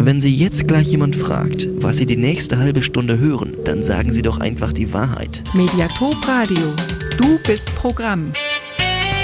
Wenn Sie jetzt gleich jemand fragt, was Sie die nächste halbe Stunde hören, dann sagen Sie doch einfach die Wahrheit. Mediathek Radio. Du bist Programm.